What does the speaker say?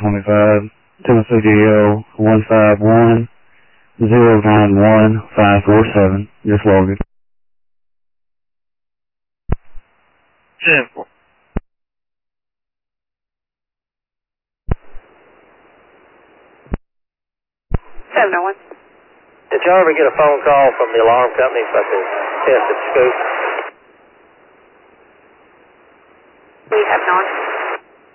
25, Tennessee DL 151-091-547. Just log it. 10-4. 701. Did y'all ever get a phone call from the alarm company about the test at the school? We have not.